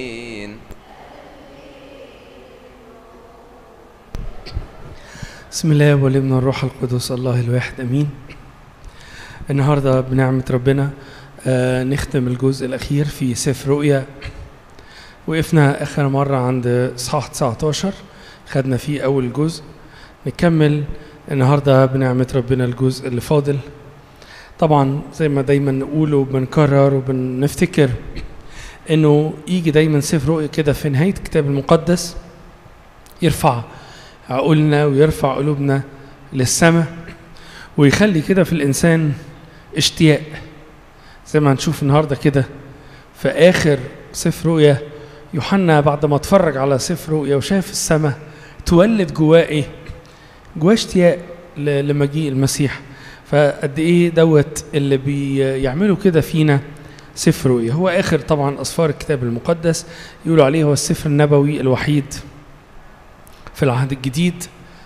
بسم الله والابن والروح القدس الله الواحد امين. النهارده بنعمه ربنا نختم الجزء الاخير في سفر رؤيا. وقفنا اخر مره عند اصحاح 19 خدنا فيه اول جزء. نكمل النهارده بنعمه ربنا الجزء اللي فاضل. طبعا زي ما دايما نقول وبنكرر وبنفتكر انه يجي دايما سفر رؤيا كده في نهايه الكتاب المقدس يرفع عقولنا ويرفع قلوبنا للسماء ويخلي كده في الإنسان اشتياق، زي ما هنشوف النهارده كده في آخر سفر رؤيا. يوحنا بعد ما اتفرج على سفر رؤيا وشاف السماء تولد جواه ايه؟ جواه اشتياق لمجيء المسيح. فقد ايه دوت اللي بيعملوا كده فينا سفر رؤيا. هو آخر طبعا أسفار الكتاب المقدس، يقولوا عليه هو السفر النبوي الوحيد في العهد الجديد.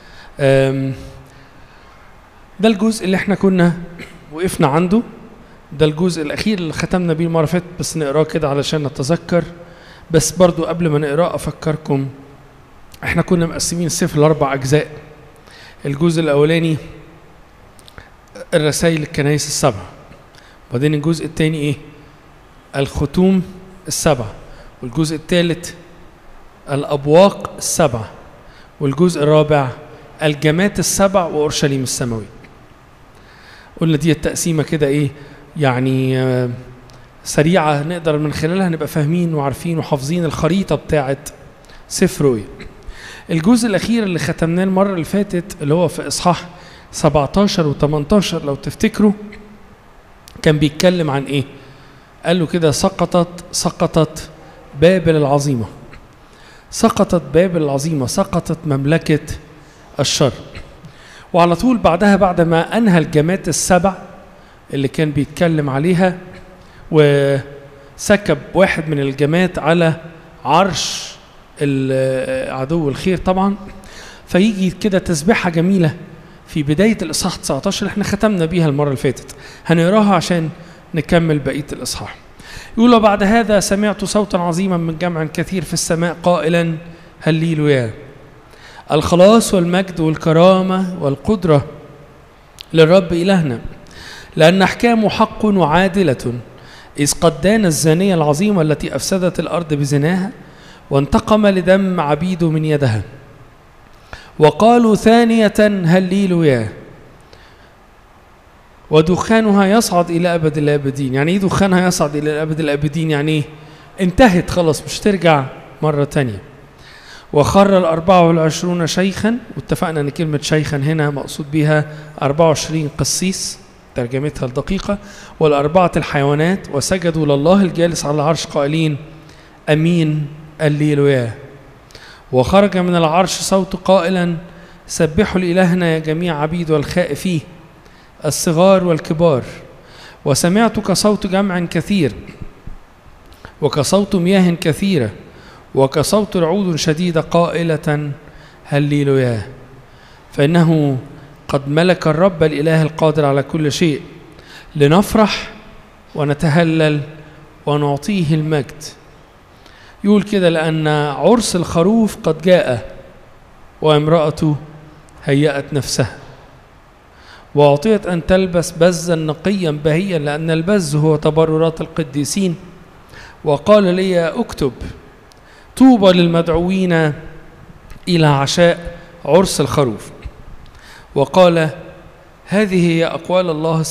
ده الجزء اللي احنا كنا وقفنا عنده، ده الجزء الأخير اللي ختمنا بيه المرة فاتت، بس نقراه كده علشان نتذكر. بس برضو قبل ما نقراه أفكركم احنا كنا مقسمين السفر لأربع أجزاء. الجزء الأولاني الرسائل الكنائس السبع، وبعدين الجزء الثاني ايه؟ الختوم السبع، والجزء الثالث الأبواق السبع، والجزء الرابع الجمات السبع وأورشليم السماوي. قلنا دي التقسيمة كده ايه يعني سريعة نقدر من خلالها نبقى فاهمين وعارفين وحافظين الخريطة بتاعة سفر رؤيا. الجزء الأخير اللي ختمناه المرة اللي فاتت اللي هو في إصحاح 17 و18 لو تفتكروا كان بيتكلم عن ايه؟ قال له كده سقطت بابل العظيمة، سقطت بابل العظيمة، سقطت مملكة الشر. وعلى طول بعدها بعد ما أنهى الجمات السبع اللي كان بيتكلم عليها وسكب واحد من الجمات على عرش عدو الخير طبعا، فيجي كده تسبيحة جميلة في بداية الإصحاح 19 اللي احنا ختمنا بيها المرة اللي فاتت. هنقراها عشان نكمل بقية الإصحاح. يقول بعد هذا سمعت صوتا عظيما من جمع كثير في السماء قائلا هللويا، الخلاص والمجد والكرامة والقدرة للرب إلهنا، لأن أحكامه حق وعادلة، إذ قد دان الزانية العظيمة التي أفسدت الأرض بزناها وانتقم لدم عبيده من يدها. وقالوا ثانية هللويا، ودخانها يصعد إلى أبد الآبدين. يعني إيه دخانها يصعد إلى أبد الآبدين؟ يعني إيه؟ انتهت خلاص مش ترجع مرة تانية. وخر 24 شيخا، واتفقنا أن كلمة شيخا هنا مقصود بها 24 قسيس ترجمتها الدقيقة، والأربعة الحيوانات، وسجدوا لله الجالس على العرش قائلين أمين هللويا. وخرج من العرش صوت قائلا سبحوا لإلهنا يا جميع عبيده الخائفين الصغار والكبار. وسمعت كصوت جمع كثير وكصوت مياه كثيرة وكصوت رعود شديدة قائلة هللويا، فإنه قد ملك الرب الإله القادر على كل شيء، لنفرح ونتهلل ونعطيه المجد. يقول كده لأن عرس الخروف قد جاء وامرأته هيأت نفسها، وأعطيت أن تلبس بزا نقيا بهيا، لأن البز هو تبررات القديسين. وقال لي اكتب طوبى للمدعوين إلى عشاء عرس الخروف. وقال هذه هي أقوال الله